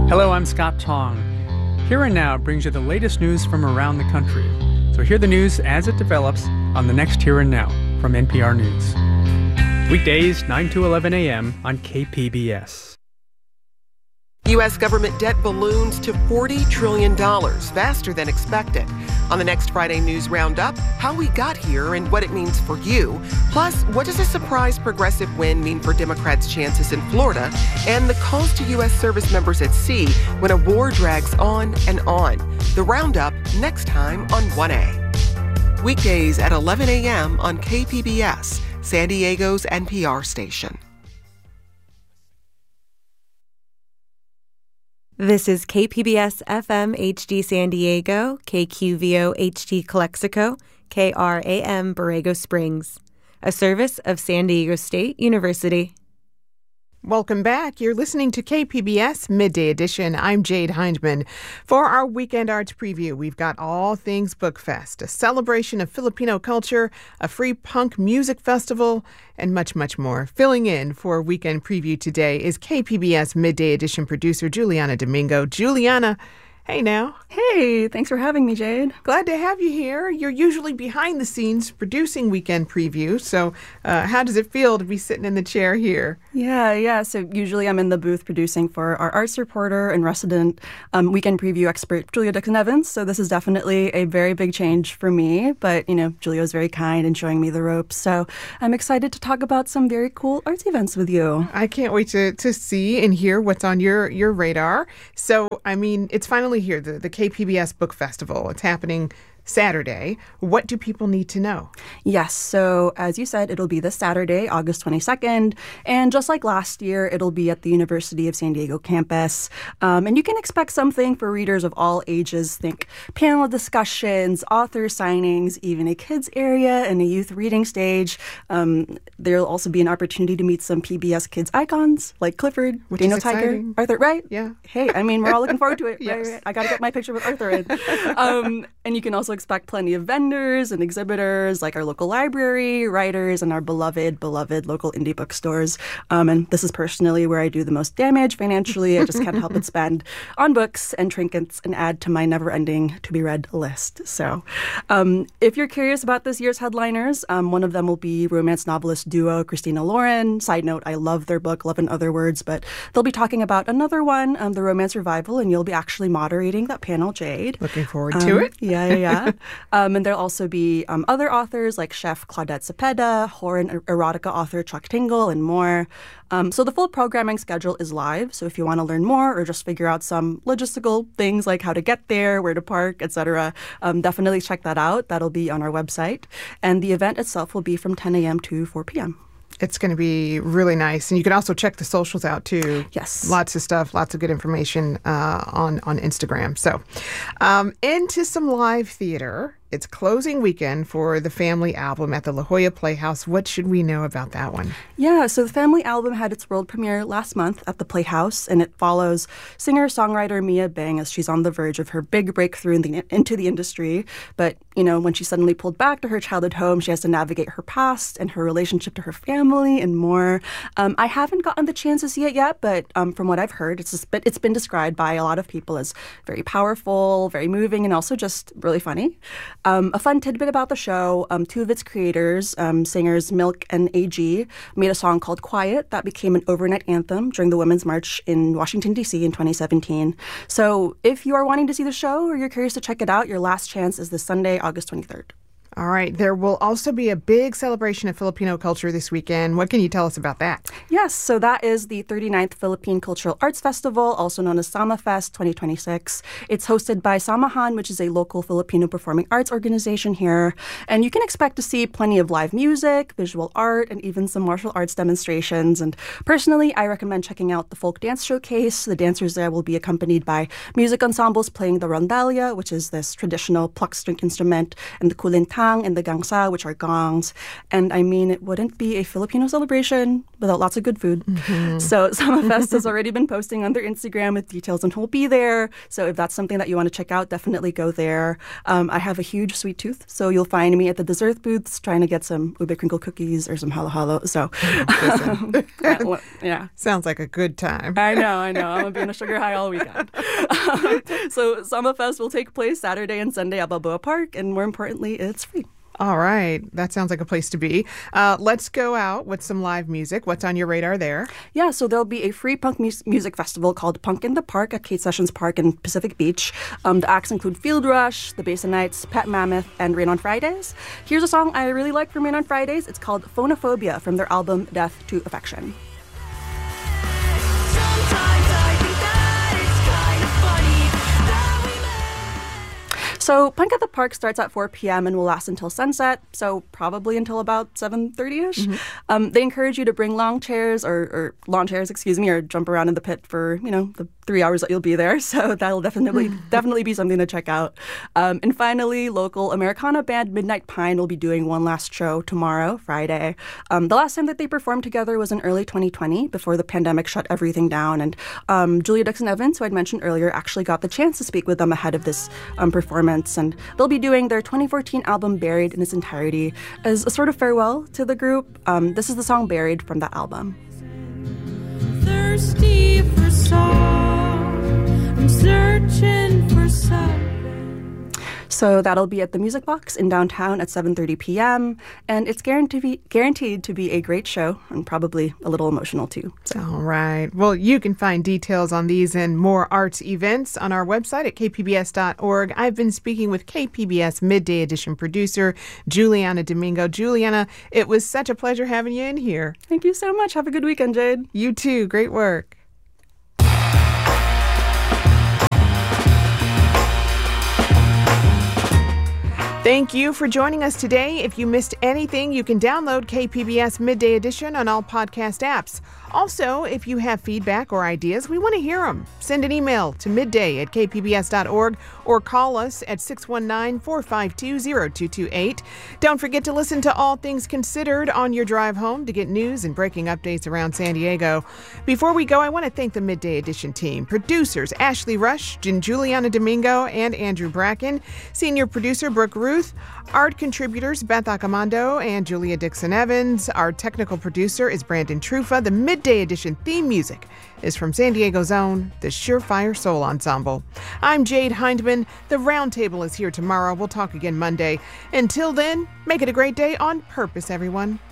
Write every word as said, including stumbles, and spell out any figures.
Hello, I'm Scott Tong. Here and Now brings you the latest news from around the country. So hear the news as it develops on the next Here and Now from N P R News. Weekdays, nine to eleven a.m. on K P B S. U S government debt balloons to forty trillion dollars, faster than expected. On the next Friday News Roundup, how we got here and what it means for you. Plus, what does a surprise progressive win mean for Democrats' chances in Florida? And the calls to U S service members at sea when a war drags on and on. The Roundup next time on one A. Weekdays at eleven a.m. on K P B S, San Diego's N P R station. This is K P B S F M H D San Diego, K Q V O H D Calexico, K R A M Borrego Springs, a service of San Diego State University. Welcome back. You're listening to K P B S Midday Edition. I'm Jade Hindman. For our Weekend Arts Preview, we've got all things Bookfest, a celebration of Filipino culture, a free punk music festival, and much, much more. Filling in for Weekend Preview today is K P B S Midday Edition producer Juliana Domingo. Juliana, hey now. Hey, thanks for having me, Jade. Glad to have you here. You're usually behind the scenes producing Weekend Preview, so uh, how does it feel to be sitting in the chair here? Yeah, yeah. So usually I'm in the booth producing for our arts reporter and resident um, Weekend Preview expert, Julia Dixon-Evans. So this is definitely a very big change for me. But, you know, Julia was very kind in showing me the ropes. So I'm excited to talk about some very cool arts events with you. I can't wait to, to see and hear what's on your, your radar. So, I mean, it's finally here, the, the K P B S Book Festival. It's happening Saturday. What do people need to know? Yes. So as you said, it'll be this Saturday, August twenty-second. And just like last year, it'll be at the University of San Diego campus. Um, and you can expect something for readers of all ages. Think panel discussions, author signings, even a kids area and a youth reading stage. Um, there'll also be an opportunity to meet some P B S Kids icons like Clifford, Which Daniel is Tiger, exciting. Arthur, right? Yeah. Hey, I mean, we're all looking forward to it. Yes. Right, right. I got to get my picture with Arthur in. Um, and you can also expect plenty of vendors and exhibitors like our local library, writers, and our beloved, beloved local indie bookstores. Um, and this is personally where I do the most damage financially. I just can't help but spend on books and trinkets and add to my never-ending to-be-read list. So um, if you're curious about this year's headliners, um, one of them will be romance novelist duo Christina Lauren. Side note, I love their book, Love in Other Words, but they'll be talking about another one, um, The Romance Revival, and you'll be actually moderating that panel, Jade. Looking forward um, to it. Yeah, yeah, yeah. um, and there'll also be um, other authors like chef Claudette Cepeda, horror and erotica author Chuck Tingle, and more. Um, so the full programming schedule is live. So if you want to learn more or just figure out some logistical things like how to get there, where to park, et cetera, um, definitely check that out. That'll be on our website. And the event itself will be from ten a.m. to four p.m. It's going to be really nice. And you can also check the socials out, too. Yes. Lots of stuff, lots of good information uh, on, on Instagram. So um, into some live theater. It's closing weekend for the Family Album at the La Jolla Playhouse. What should we know about that one? Yeah, so the Family Album had its world premiere last month at the Playhouse, and it follows singer-songwriter Mia Bang as she's on the verge of her big breakthrough in the, into the industry. But, you know, when she suddenly pulled back to her childhood home, she has to navigate her past and her relationship to her family and more. Um, I haven't gotten the chance to see it yet, but um, from what I've heard, it's, just, it's been described by a lot of people as very powerful, very moving, and also just really funny. Um, a fun tidbit about the show, um, two of its creators, um, singers Milk and A G, made a song called Quiet that became an overnight anthem during the Women's March in Washington, D C in twenty seventeen. So if you are wanting to see the show or you're curious to check it out, your last chance is this Sunday, August twenty-third. All right. There will also be a big celebration of Filipino culture this weekend. What can you tell us about that? Yes. So that is the thirty-ninth Philippine Cultural Arts Festival, also known as Sama Fest twenty twenty-six. It's hosted by Samahan, which is a local Filipino performing arts organization here. And you can expect to see plenty of live music, visual art, and even some martial arts demonstrations. And personally, I recommend checking out the folk dance showcase. The dancers there will be accompanied by music ensembles playing the rondalia, which is this traditional pluck string instrument, and the kulintan, pang and the gangsa, which are gongs. And I mean, it wouldn't be a Filipino celebration without lots of good food. Mm-hmm. So Summerfest has already been posting on their Instagram with details on who'll be there. So if that's something that you want to check out, definitely go there. Um, I have a huge sweet tooth, so you'll find me at the dessert booths trying to get some ube crinkle cookies or some halo halo. So yeah, well, yeah. Sounds like a good time. I know, I know. I'm going to be on a sugar high all weekend. Um, so Summerfest will take place Saturday and Sunday at Balboa Park, and more importantly, it's free. All right. That sounds like a place to be. Uh, let's go out with some live music. What's on your radar there? Yeah, so there'll be a free punk mu- music festival called Punk in the Park at Kate Sessions Park in Pacific Beach. Um, the acts include Field Rush, The Basin Knights, Pet Mammoth, and Rain on Fridays. Here's a song I really like from Rain on Fridays. It's called Phonophobia from their album Death to Affection. So Punk at the Park starts at four p.m. and will last until sunset, so probably until about seven thirty-ish. Mm-hmm. Um, they encourage you to bring long chairs, or, or lawn chairs, excuse me, or jump around in the pit for, you know, the three hours that you'll be there. So that'll definitely definitely be something to check out. Um, and finally, local Americana band Midnight Pine will be doing one last show tomorrow, Friday. Um, the last time that they performed together was in early twenty twenty, before the pandemic shut everything down. And um, Julia Dixon-Evans, who I'd mentioned earlier, actually got the chance to speak with them ahead of this um, performance. And they'll be doing their twenty fourteen album Buried in its entirety as a sort of farewell to the group. Um, this is the song Buried from that album. Thirsty for song, I'm searching for something. So that'll be at the Music Box in downtown at seven thirty p.m. And it's guaranteed to be, guaranteed to be a great show and probably a little emotional too. So. All right. Well, you can find details on these and more arts events on our website at k p b s dot org. I've been speaking with K P B S Midday Edition producer Juliana Domingo. Juliana, it was such a pleasure having you in here. Thank you so much. Have a good weekend, Jade. You too. Great work. Thank you for joining us today. If you missed anything, you can download K P B S Midday Edition on all podcast apps. Also, if you have feedback or ideas, we want to hear them. Send an email to midday at k p b s dot org or call us at six one nine, four five two, zero two two eight. Don't forget to listen to All Things Considered on your drive home to get news and breaking updates around San Diego. Before we go, I want to thank the Midday Edition team. Producers Ashley Rush, Juliana Domingo, and Andrew Bracken. Senior producer Brooke Ruth. Art contributors Beth Accomando and Julia Dixon-Evans. Our technical producer is Brandon Trufa. The Midday Edition theme music is from San Diego's own, the Surefire Soul Ensemble. I'm Jade Hindman. The Roundtable is here tomorrow. We'll talk again Monday. Until then, make it a great day on purpose, everyone.